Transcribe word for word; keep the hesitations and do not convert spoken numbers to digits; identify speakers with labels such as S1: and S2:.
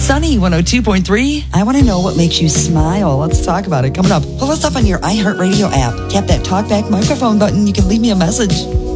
S1: Sunny one oh two point three.
S2: I want to know what makes you smile. Let's talk about it. Coming up, pull us up on your iHeartRadio app. Tap that talkback microphone button. You can leave me a message.